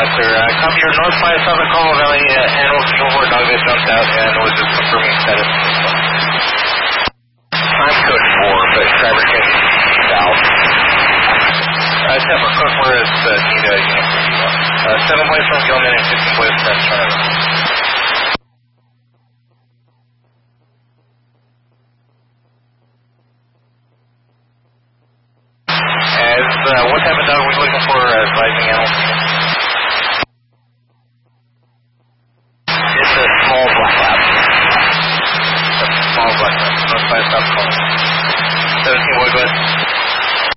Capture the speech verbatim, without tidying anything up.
sir. Uh, copy your North five Southern Colorado Valley uh, Animal Control Board dog base jumped out and was just confirming status. I'm code four, but driver can be south. Uh, Temper, code four is uh, Nita, Uniform Kilo. Uh, seven boys from Gilman and fifteen boys from Toronto.